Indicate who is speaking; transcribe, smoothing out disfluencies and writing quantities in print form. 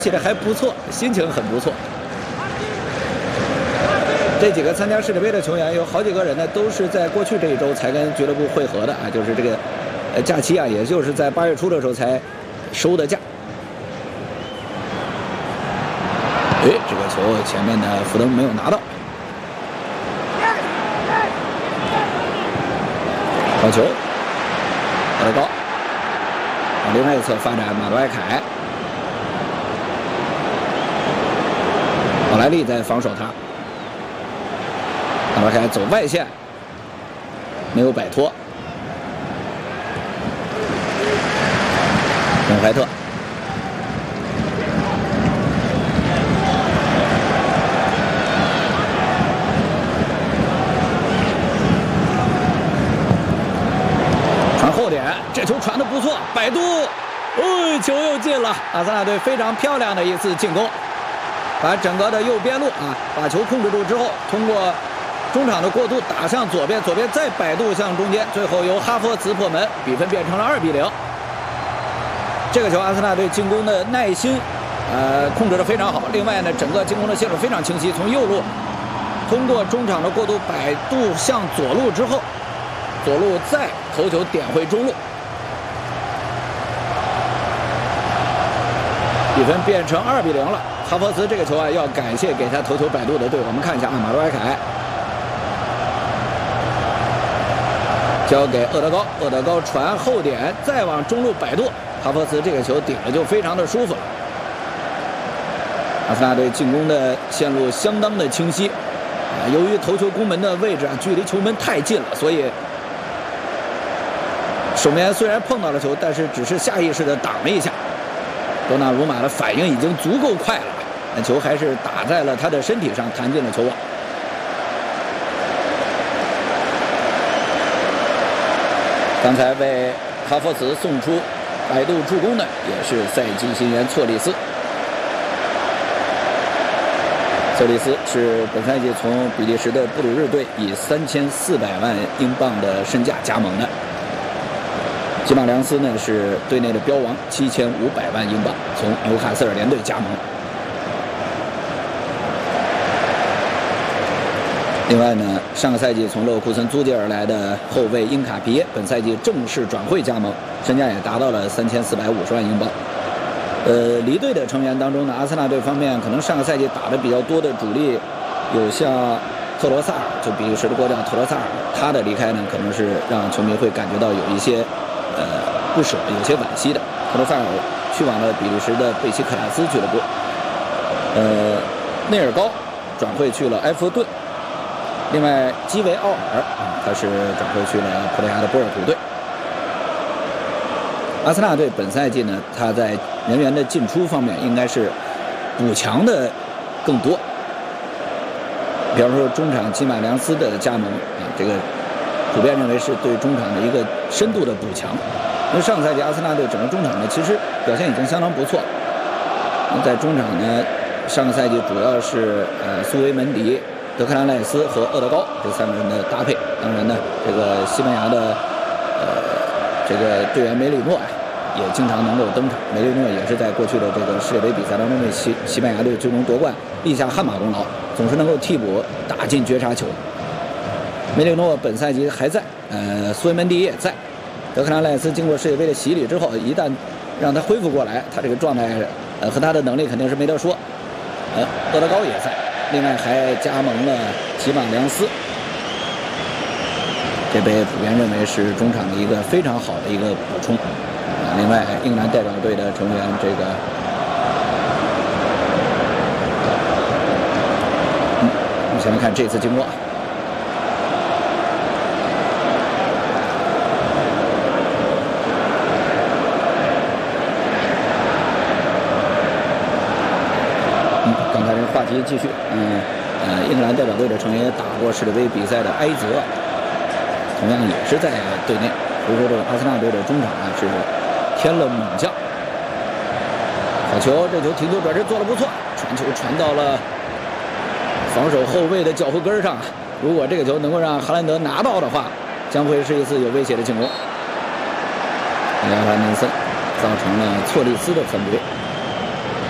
Speaker 1: 起来还不错，心情很不错。这几个参加世界杯的球员，有好几个人呢，都是在过去这一周才跟俱乐部会合的啊，就是这个假期啊，也就是在8月初的时候才收的假。哎，这个球前面的福登没有拿到，好球，打得高。往另外一侧发展，马多埃凯，奥莱利在防守他。马多埃凯走外线，没有摆脱。本怀特，传后点，这球传得不错，摆渡，球又进了。阿森纳队非常漂亮的一次进攻，把整个的右边路啊，把球控制住之后，通过中场的过渡打向左边，左边再摆渡向中间，最后由哈弗茨破门，比分变成了2-0。这个球阿森纳队进攻的耐心，控制得非常好。另外呢，整个进攻的线路非常清晰，从右路通过中场的过渡摆渡向左路之后，左路再头球点回中路，比分变成2-0了。哈弗茨这个球啊，要感谢给他头球摆渡的队。我们看一下啊，马多埃凯交给厄德高，厄德高传后点，再往中路摆渡，哈弗茨这个球顶了就非常的舒服了。阿森纳队进攻的线路相当的清晰，由于头球攻门的位置啊，距离球门太近了，所以守门员虽然碰到了球，但是只是下意识的挡了一下。多纳鲁马的反应已经足够快了，那球还是打在了他的身体上，弹进了球网。刚才为哈弗茨送出摆渡助攻的也是赛季新援错利斯。错利斯是本赛季从比利时的布鲁日队以3400万英镑的身价加盟的。吉马良斯呢是队内的标王，7500万英镑，从纽卡斯尔联队加盟。另外呢，上个赛季从勒沃库森租借而来的后卫因卡皮耶，本赛季正式转会加盟，身价也达到了3450万英镑。离队的成员当中呢，阿森纳队方面可能上个赛季打的比较多的主力有像特罗萨尔，就比利时的国脚特罗萨尔，他的离开呢，可能是让球迷会感觉到有一些不舍，有些惋惜的。特罗萨尔去往了比利时的贝西克塔斯俱乐部。内尔高转会去了埃弗顿。另外，基维奥尔他是转会去了葡萄牙的波尔图队。阿森纳队本赛季呢，他在人员的进出方面应该是补强的更多。比方说中场基马良斯的加盟啊，这个普遍认为是对中场的一个深度的补强。因为上个赛季阿森纳队整个中场呢，其实表现已经相当不错。在中场呢，上个赛季主要是苏维门迪、德克兰赖斯和厄德高这3个人的搭配。当然呢，这个西班牙的这个队员梅里诺也经常能够登场。梅里诺也是在过去的这个世界杯比赛当中为西班牙队最终夺冠立下汗马功劳，总是能够替补打进绝杀球。梅里诺本赛季还在，苏维门迪也在。德克兰赖斯经过世界杯的洗礼之后，一旦让他恢复过来，他这个状态和他的能力肯定是没得说。厄德高也在，另外还加盟了吉马良斯，这被普遍认为是中场的一个非常好的一个补充。另外，英格兰代表队的成员这个，我们先来看这次经过。刚才这个话题继续，英格兰代表队的成员也打过世界杯比赛的埃泽，同样也是在队内。所以说，这个阿森纳队的中场啊是添了猛将。好球，这球停球转身做得不错，传球传到了防守后卫的脚后跟上。如果这个球能够让哈兰德拿到的话，将会是一次有威胁的进攻。亚兰德森造成了错利斯的犯规。